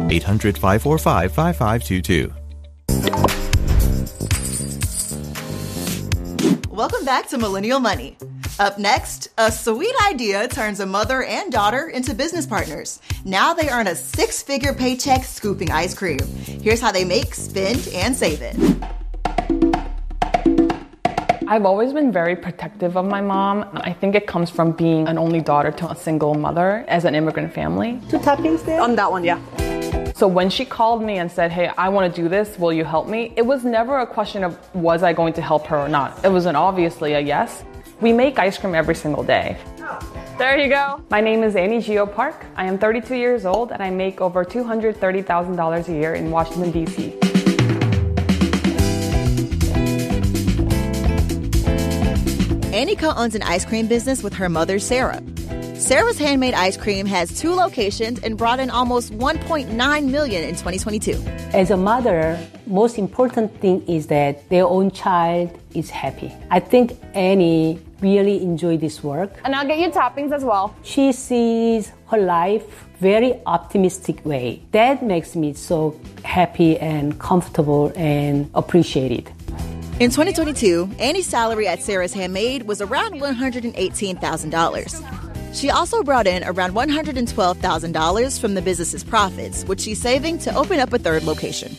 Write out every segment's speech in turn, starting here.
800-545-5522. Welcome back to Millennial Money. Up next, a sweet idea turns a mother and daughter into business partners. Now they earn a six-figure paycheck scooping ice cream. Here's how they make, spend, and save it. I've always been very protective of my mom. I think it comes from being an only daughter to a single mother as an immigrant family. 2 toppings there? On that one, yeah. So when she called me and said, hey, I want to do this, will you help me? It was never a question of was I going to help her or not. It was obviously a yes. We make ice cream every single day. There you go. My name is Annie Geo Park. I am 32 years old and I make over $230,000 a year in Washington, D.C. Annika owns an ice cream business with her mother, Sarah. Sarah's Handmade Ice Cream has 2 locations and brought in almost $1.9 million in 2022. As a mother, most important thing is that their own child is happy. I think Annie really enjoyed this work. And I'll get you toppings as well. She sees her life very optimistic way. That makes me so happy and comfortable and appreciated. In 2022, Annie's salary at Sarah's Handmade was around $118,000. She also brought in around $112,000 from the business's profits, which she's saving to open up a 3rd location.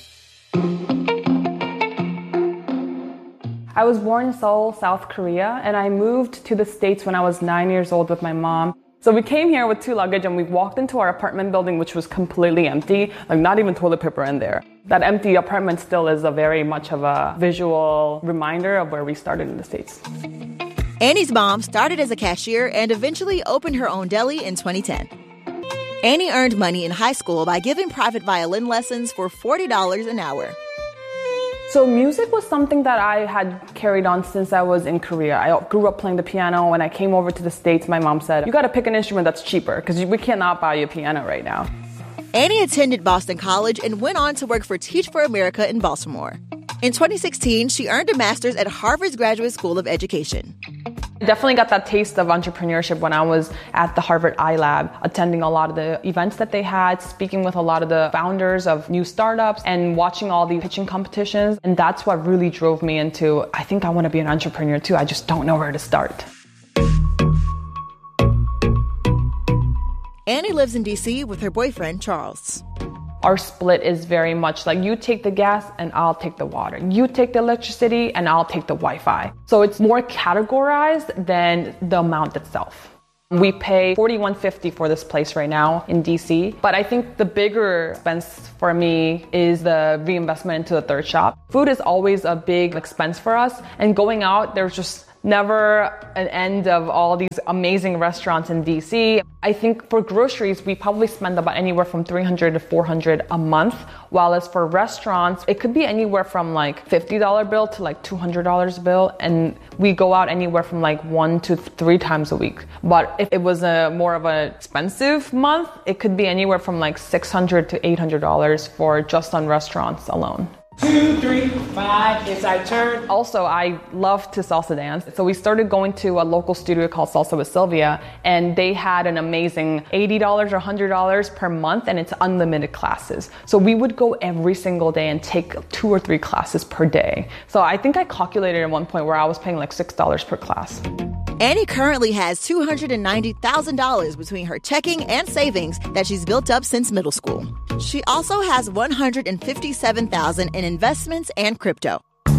I was born in Seoul, South Korea, and I moved to the States when I was 9 years old with my mom. So we came here with 2 luggage and we walked into our apartment building, which was completely empty, like not even toilet paper in there. That empty apartment still is a very much of a visual reminder of where we started in the States. Annie's mom started as a cashier and eventually opened her own deli in 2010. Annie earned money in high school by giving private violin lessons for $40 an hour. So music was something that I had carried on since I was in Korea. I grew up playing the piano. When I came over to the States, my mom said, you got to pick an instrument that's cheaper because we cannot buy you a piano right now. Annie attended Boston College and went on to work for Teach for America in Baltimore. In 2016, she earned a master's at Harvard's Graduate School of Education. I definitely got that taste of entrepreneurship when I was at the Harvard iLab, attending a lot of the events that they had, speaking with a lot of the founders of new startups, and watching all the pitching competitions. And that's what really drove me into, I think I want to be an entrepreneur too. I just don't know where to start. Annie lives in D.C. with her boyfriend, Charles. Our split is very much like you take the gas and I'll take the water. You take the electricity and I'll take the Wi-Fi. So it's more categorized than the amount itself. We pay $41.50 for this place right now in DC. But I think the bigger expense for me is the reinvestment into the 3rd shop. Food is always a big expense for us. And going out, there's just never an end of all these amazing restaurants in DC. I think for groceries, we probably spend about anywhere from $300 to $400 a month. While as for restaurants, it could be anywhere from like $50 bill to like $200 bill. And we go out anywhere from like 1 to 3 times a week. But if it was a more of an expensive month, it could be anywhere from like $600 to $800 for just on restaurants alone. 2, 3, 5, it's our turn. Also, I love to salsa dance. So we started going to a local studio called Salsa with Sylvia, and they had an amazing $80 or $100 per month, and it's unlimited classes. So we would go every single day and take 2 or 3 classes per day. So I think I calculated at one point where I was paying like $6 per class. Annie currently has $290,000 between her checking and savings that she's built up since middle school. She also has $157,000 in investments and crypto.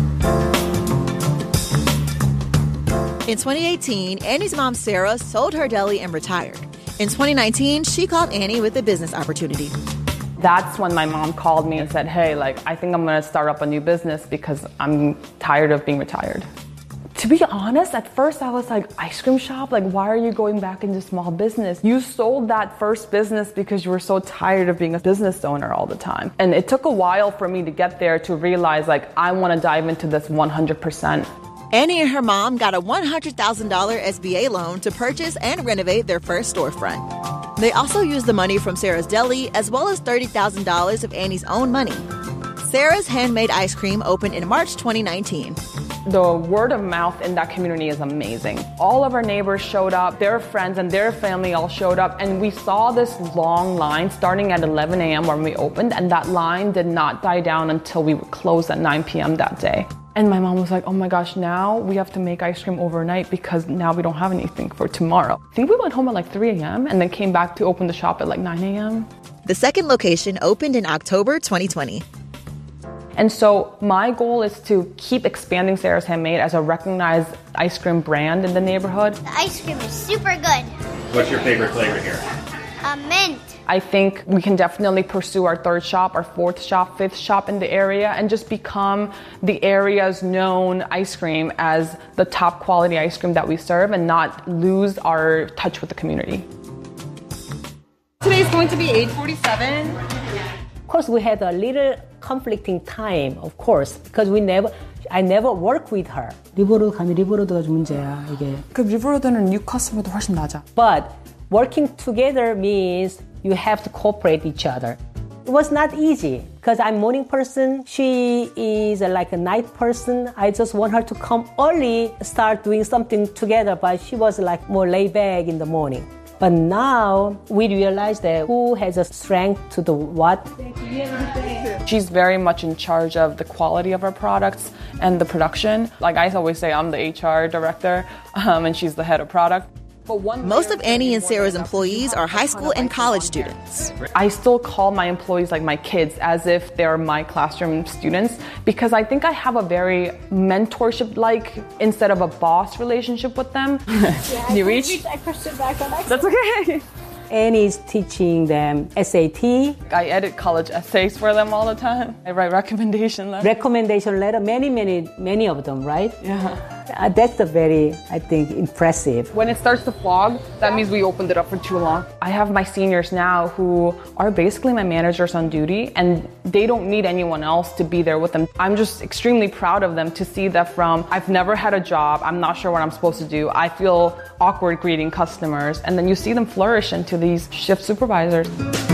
In 2018, Annie's mom, Sarah, sold her deli and retired. In 2019, she called Annie with a business opportunity. That's when my mom called me and said, hey, I think I'm going to start up a new business because I'm tired of being retired. To be honest, at first I was like, ice cream shop? Why are you going back into small business? You sold that first business because you were so tired of being a business owner all the time. And it took a while for me to get there to realize, I want to dive into this 100%. Annie and her mom got a $100,000 SBA loan to purchase and renovate their first storefront. They also used the money from Sarah's Deli as well as $30,000 of Annie's own money. Sarah's Handmade Ice Cream opened in March 2019. The word of mouth in that community is amazing. All of our neighbors showed up, their friends and their family all showed up, and we saw this long line starting at 11 a.m. when we opened, and that line did not die down until we were closed at 9 p.m. that day. And my mom was like, oh my gosh, now we have to make ice cream overnight because now we don't have anything for tomorrow. I think we went home at like 3 a.m. and then came back to open the shop at like 9 a.m. The second location opened in October 2020. And so my goal is to keep expanding Sarah's Handmade as a recognized ice cream brand in the neighborhood. The ice cream is super good. What's your favorite flavor here? Mint. I think we can definitely pursue our third shop, our fourth shop, fifth shop in the area and just become the area's known ice cream as the top quality ice cream that we serve and not lose our touch with the community. Today's going to be 8:47. Of course, we had a little conflicting time, of course, because I never worked with her. 리버로드 가면 리버로드가 좀 문제야, 이게. 그 리버로드는 뉴 커스터머도 훨씬 낮아. But working together means you have to cooperate each other. It was not easy because I'm a morning person. She is like a night person. I just want her to come early, start doing something together, but she was like more laid back in the morning. But now we realize that who has a strength to the what. She's very much in charge of the quality of our products and the production. Like I always say, I'm the HR director and she's the head of product. Most of Annie and Sarah's employees are high school and college students. I still call my employees like my kids as if they're my classroom students because I think I have a very mentorship-like instead of a boss relationship with them. You reach? That's okay. Annie's teaching them SAT. I edit college essays for them all the time. I write recommendation letters. Recommendation letter, many of them, right? Yeah. That's a very, I think, impressive. When it starts to fog, that means we opened it up for too long. I have my seniors now who are basically my managers on duty and they don't need anyone else to be there with them. I'm just extremely proud of them to see that from I've never had a job, I'm not sure what I'm supposed to do, I feel awkward greeting customers, and then you see them flourish into these shift supervisors.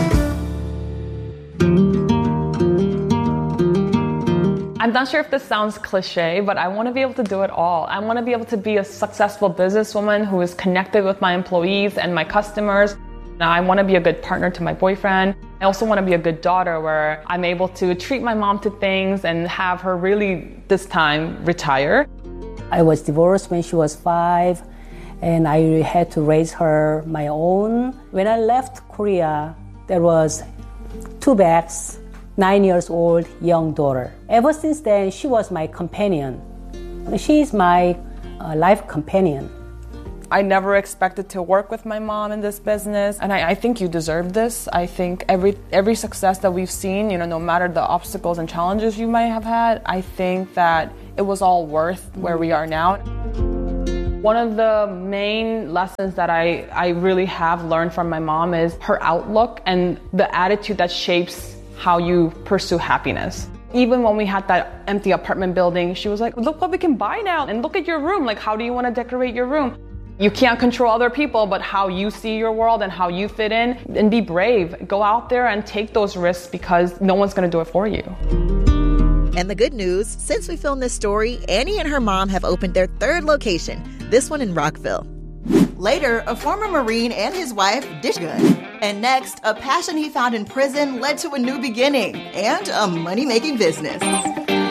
I'm not sure if this sounds cliche, but I want to be able to do it all. I want to be able to be a successful businesswoman who is connected with my employees and my customers. Now, I want to be a good partner to my boyfriend. I also want to be a good daughter where I'm able to treat my mom to things and have her really, this time, retire. I was divorced when she was 5, and I had to raise her my own. When I left Korea, there was 2 bags, 9 years old, young daughter. Ever since then, she was my companion. She is my life companion. I never expected to work with my mom in this business, and I think you deserve this. I think every success that we've seen, no matter the obstacles and challenges you might have had, I think that it was all worth where we are now. One of the main lessons that I really have learned from my mom is her outlook and the attitude that shapes how you pursue happiness. Even when we had that empty apartment building, she was like, look what we can buy now, and look at your room. Like, how do you want to decorate your room? You can't control other people, but how you see your world and how you fit in, and be brave. Go out there and take those risks because no one's going to do it for you. And the good news, since we filmed this story, Annie and her mom have opened their 3rd location, this one in Rockville. Later, a former Marine and his wife ditched gun. And next, a passion he found in prison led to a new beginning and a money-making business.